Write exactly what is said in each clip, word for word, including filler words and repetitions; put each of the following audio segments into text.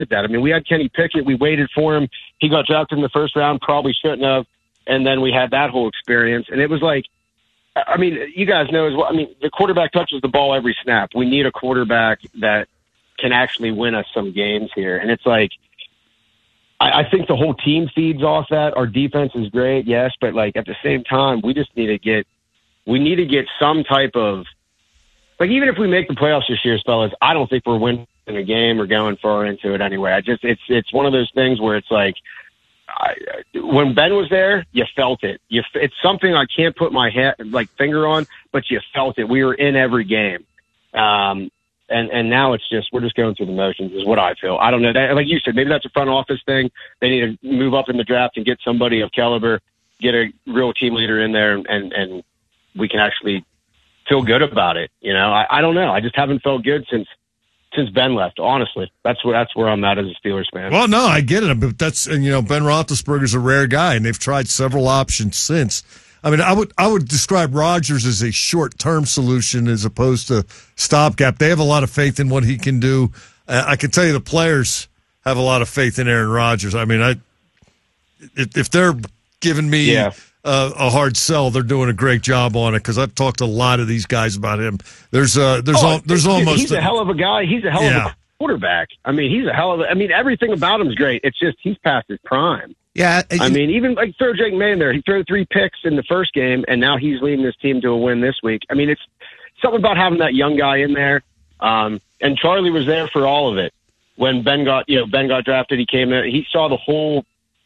expected that. I mean, we had Kenny Pickett. We waited for him. He got drafted in the first round, probably shouldn't have. And then we had that whole experience. And it was like, I mean, you guys know as well. I mean, the quarterback touches the ball every snap. We need a quarterback that can actually win us some games here. And it's like, I, I think the whole team feeds off that. Our defense is great, yes, but like at the same time, we just need to get, we need to get some type of, like, even if we make the playoffs this year, fellas, I don't think we're winning a game or going far into it anyway. I just, it's, it's one of those things where it's like, I, when Ben was there, you felt it. You, it's something I can't put my head, like finger on, but you felt it. We were in every game. Um, and, and now it's just, we're just going through the motions is what I feel. I don't know. That, like you said, maybe that's a front office thing. They need to move up in the draft and get somebody of caliber, get a real team leader in there, and, and, and we can actually feel good about it. You know, I, I don't know. I just haven't felt good since since Ben left. Honestly, that's where that's where I'm at as a Steelers fan. Well, no, I get it, but that's, and you know, Ben Roethlisberger's a rare guy, and they've tried several options since. I mean, I would I would describe Rodgers as a short term solution as opposed to stopgap. They have a lot of faith in what he can do. Uh, I can tell you, the players have a lot of faith in Aaron Rodgers. I mean, I if, if they're giving me. Yeah. Uh, a hard sell, they're doing a great job on it because I've talked to a lot of these guys about him. There's uh, there's oh, al- there's almost he's a, a hell of a guy. He's a hell yeah. of a quarterback. I mean, he's a hell of a. I mean, everything about him's great. It's just he's past his prime. Yeah, I mean, even like throw Drake May in there. He threw three picks in the first game, and now he's leading this team to a win this week. I mean, it's something about having that young guy in there. Um, and Charlie was there for all of it when Ben got you know Ben got drafted. He came in. He saw the whole.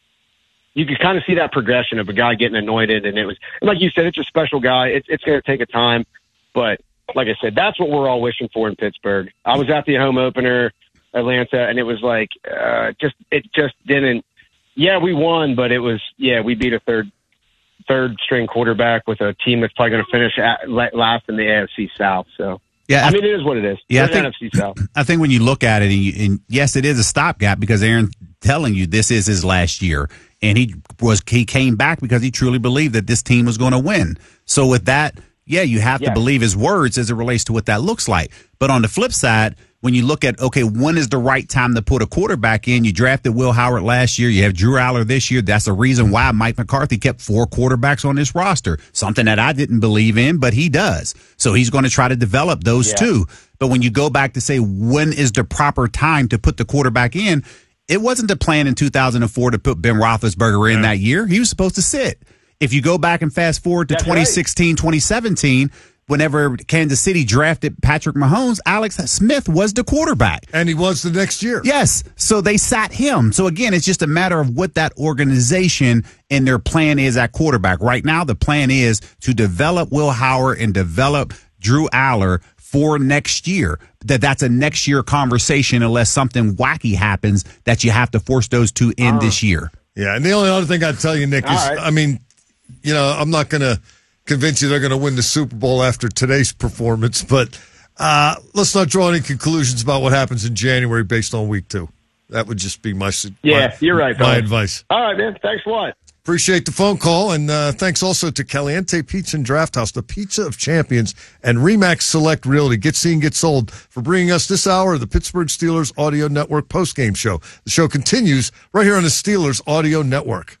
You could kind of see that progression of a guy getting anointed, and it was, and like you said, it's a special guy. It's it's going to take a time, but like I said, that's what we're all wishing for in Pittsburgh. I was at the home opener, Atlanta, and it was like, uh, just it just didn't. Yeah, we won, but it was yeah, we beat a third third string quarterback with a team that's probably going to finish at, last in the A F C South. So. Yeah, I mean, it is what it is. Yeah, it's I think, N F C South. I think when you look at it, and, you, and yes, it is a stopgap because Aaron telling you this is his last year. And he was he came back because he truly believed that this team was going to win. So with that, yeah, you have yeah. to believe his words as it relates to what that looks like. But on the flip side, when you look at, okay, when is the right time to put a quarterback in? You drafted Will Howard last year. You have Drew Aller this year. That's the reason why Mike McCarthy kept four quarterbacks on this roster, something that I didn't believe in, but he does. So he's going to try to develop those yeah. two. But when you go back to say, when is the proper time to put the quarterback in? It wasn't the plan in two thousand four to put Ben Roethlisberger in yeah. that year. He was supposed to sit. If you go back and fast forward to That's twenty sixteen, right. twenty seventeen, whenever Kansas City drafted Patrick Mahomes, Alex Smith was the quarterback. And he was the next year. Yes. So they sat him. So again, it's just a matter of what that organization and their plan is at quarterback. Right now, the plan is to develop Will Howard and develop Drew Aller for next year. That that's a next year conversation unless something wacky happens that you have to force those two in uh, this year. Yeah, and the only other thing I'd tell you, Nick, is, right. I mean, you know, I'm not going to convince you they're going to win the Super Bowl after today's performance, but uh, let's not draw any conclusions about what happens in January based on week two. That would just be my Yeah, my, you're right, my fellas. advice. All right, man. Thanks a lot. Appreciate the phone call, and uh, thanks also to Caliente Pizza and Draft House, the pizza of champions, and Remax Select Realty. Get seen, get sold, for bringing us this hour of the Pittsburgh Steelers Audio Network postgame show. The show continues right here on the Steelers Audio Network.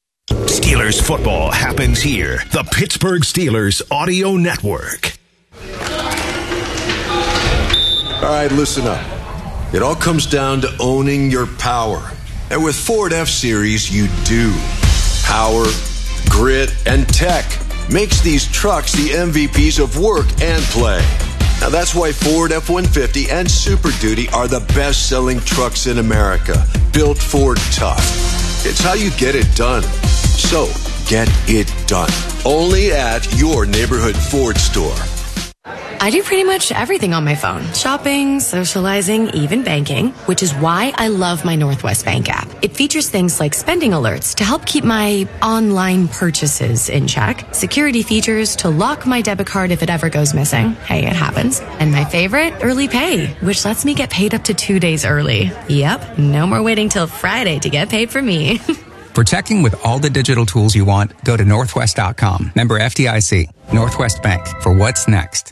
Steelers football happens here. The Pittsburgh Steelers Audio Network. All right, listen up. It all comes down to owning your power. And with Ford F-Series, you do. Power, grit, and tech makes these trucks the M V Ps of work and play. Now that's why Ford F one fifty and Super Duty are the best-selling trucks in America. Built Ford tough. It's how you get it done. So, get it done. Only at your neighborhood Ford store. I do pretty much everything on my phone. Shopping, socializing, even banking, which is why I love my Northwest Bank app. It features things like spending alerts to help keep my online purchases in check, security features to lock my debit card if it ever goes missing. Hey, it happens. And my favorite, early pay, which lets me get paid up to two days early. Yep, no more waiting till Friday to get paid for me. For checking with all the digital tools you want, go to northwest dot com. Member F D I C. Northwest Bank. For what's next.